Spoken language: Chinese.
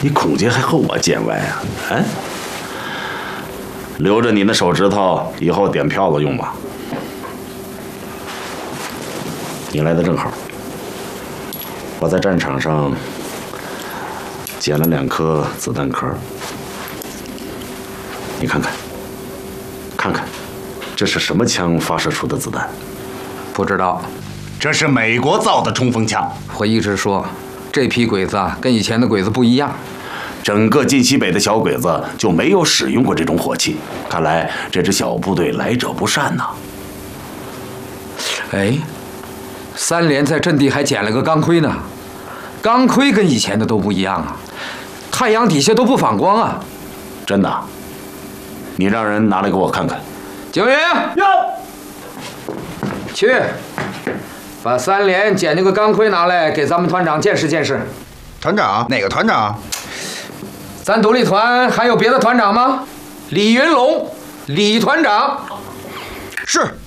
你孔杰还和我见外啊？哎，留着你那手指头，以后点票子用吧。你来的正好，我在战场上捡了2颗子弹壳，你看看，看看，这是什么枪发射出的子弹？ 不知道， 这是美国造的冲锋枪。 我一直说，这批鬼子啊，跟以前的鬼子不一样。 整个晋西北的小鬼子就没有使用过这种火器，看来这支小部队来者不善呐。 哎，3连在阵地还捡了个钢盔呢，钢盔跟以前的都不一样啊，太阳底下都不反光啊。 真的？你让人拿来给我看看。 警员，去，把3连捡那个钢盔拿来，给咱们团长见识见识。 团长，哪个团长？ 咱独立团还有别的团长吗？李云龙，李团长。 是。